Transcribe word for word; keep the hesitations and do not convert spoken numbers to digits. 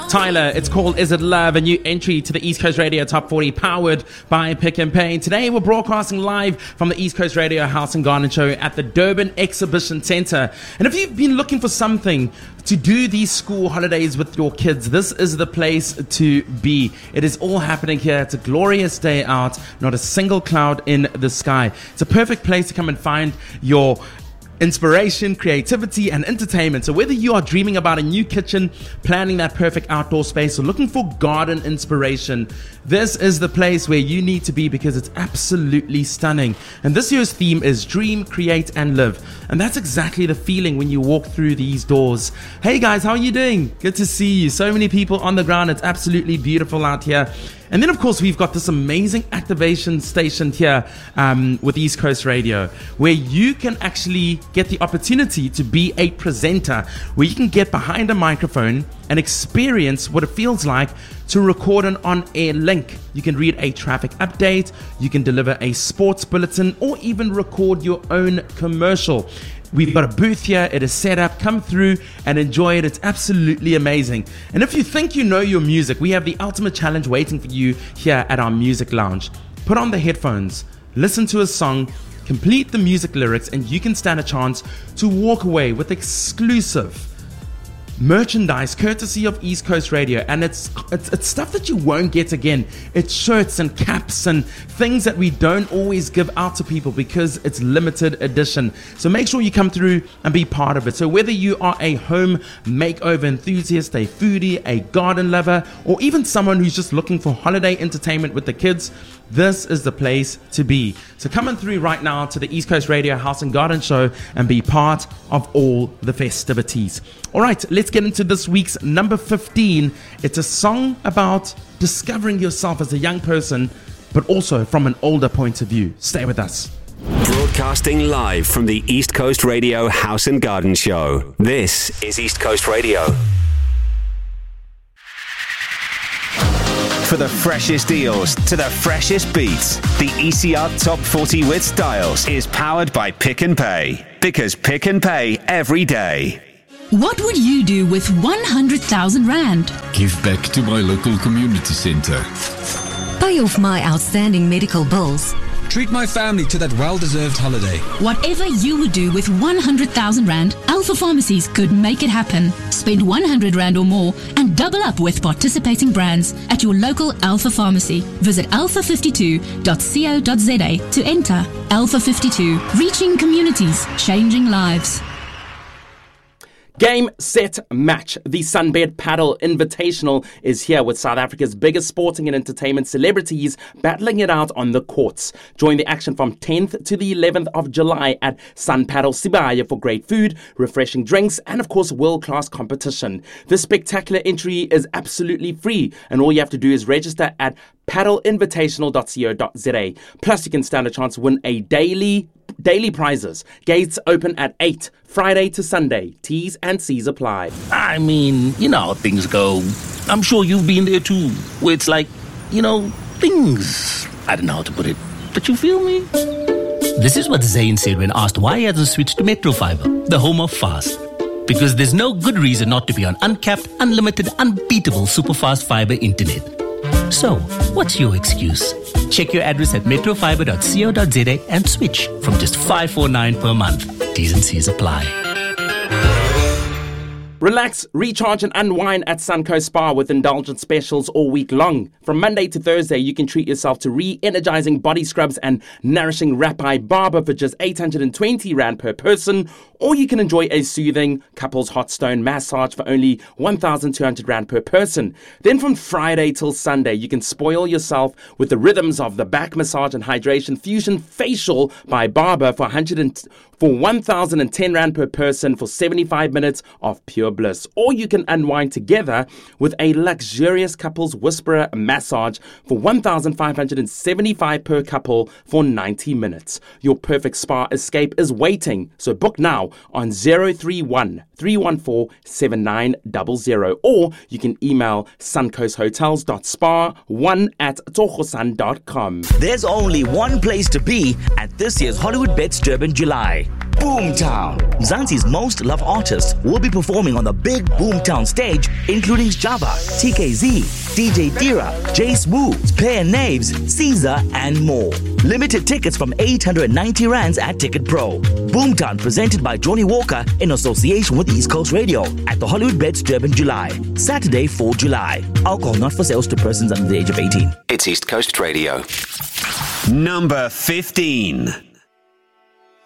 Tyler, it's called Is It Love, a new entry to the East Coast Radio Top forty powered by Pick and Pay. Today we're broadcasting live from the East Coast Radio House and Garden Show at the Durban Exhibition Centre. And if you've been looking for something to do these school holidays with your kids, this is the place to be. It is all happening here. It's a glorious day out, not a single cloud in the sky. It's a perfect place to come and find your inspiration, creativity, and entertainment. So whether you are dreaming about a new kitchen, planning that perfect outdoor space, or looking for garden inspiration, this is the place where you need to be because it's absolutely stunning. And this year's theme is Dream, Create, and Live. And that's exactly the feeling when you walk through these doors. Hey guys, how are you doing? Good to see you. So many people on the ground. It's absolutely beautiful out here. And then, of course, we've got this amazing activation station here um, with East Coast Radio, where you can actually get the opportunity to be a presenter, where you can get behind a microphone and experience what it feels like to record an on-air link. You can read a traffic update, you can deliver a sports bulletin, or even record your own commercial. We've got a booth here, it is set up, come through and enjoy it, it's absolutely amazing. And if you think you know your music, we have the ultimate challenge waiting for you here at our music lounge. Put on the headphones, listen to a song, complete the music lyrics, and you can stand a chance to walk away with exclusive merchandise courtesy of East Coast Radio. And it's, it's it's stuff that you won't get again. It's shirts and caps and things that we don't always give out to people because it's limited edition. So make sure you come through and be part of it. So whether you are a home makeover enthusiast, a foodie, a garden lover, or even someone who's just looking for holiday entertainment with the kids, this is the place to be. So come on through right now to the East Coast Radio House and Garden Show and be part of all the festivities. All right, let's get into this week's number fifteen. It's a song about discovering yourself as a young person, but also from an older point of view. Stay with us. Broadcasting live from the East Coast Radio House and Garden Show. This is East Coast Radio. For the freshest deals to the freshest beats, the E C R Top forty with Styles is powered by Pick and Pay. Because Pick and Pay every day. What would you do with one hundred thousand rand? Give back to my local community centre. Pay off my outstanding medical bills. Treat my family to that well-deserved holiday. Whatever you would do with one hundred thousand rand, Alpha Pharmacies could make it happen. Spend one hundred rand or more and double up with participating brands at your local Alpha Pharmacy. Visit alpha fifty-two dot co dot za to enter. Alpha fifty-two, reaching communities, changing lives. Game, set, match. The Sunbed Paddle Invitational is here with South Africa's biggest sporting and entertainment celebrities battling it out on the courts. Join the action from tenth to the eleventh of July at Sun Paddle Sibaya for great food, refreshing drinks, and of course world-class competition. This spectacular entry is absolutely free, and all you have to do is register at paddle invitational dot co dot za. Plus, you can stand a chance to win a daily Daily prizes. Gates open at eight, Friday to Sunday. T's and C's apply. I mean, you know how things go. I'm sure you've been there too, where it's like, you know, things. I don't know how to put it, but you feel me? This is what Zane said when asked why he hasn't switched to Metro Fiber, the home of fast. Because there's no good reason not to be on uncapped, unlimited, unbeatable super-fast fiber internet. So, what's your excuse? Check your address at metro fiber dot co dot za and switch from just five forty-nine per month. T's and C's apply. Relax, recharge and unwind at Suncoast Spa with indulgent specials all week long. From Monday to Thursday, you can treat yourself to re-energizing body scrubs and nourishing Rappi Barber for just eight hundred twenty rand per person, or you can enjoy a soothing couples hot stone massage for only one thousand two hundred rand per person. Then from Friday till Sunday, you can spoil yourself with the rhythms of the back massage and hydration fusion facial by Barber for one hundred for one thousand ten rand per person for seventy-five minutes of pure bliss. Or you can unwind together with a luxurious couples whisperer massage for one thousand five hundred seventy-five per couple for ninety minutes. Your perfect spa escape is waiting, so book now now on zero three one, three one four, seven nine zero zero, or you can email suncoasthotels dot spa one at togosan dot com. There's only one place to be at this year's Hollywood Bets Durban July. Boomtown. Mzansi's most loved artists will be performing on the big Boomtown stage, including Java, T K Z, D J Dira, Jace Wu, Pair Naves, Caesar, and more. Limited tickets from eight hundred ninety rands at Ticket Pro. Boomtown presented by Johnny Walker in association with East Coast Radio at the Hollywood Bets Durban July. Saturday, fourth of July. Alcohol not for sales to persons under the age of eighteen. It's East Coast Radio. Number fifteen.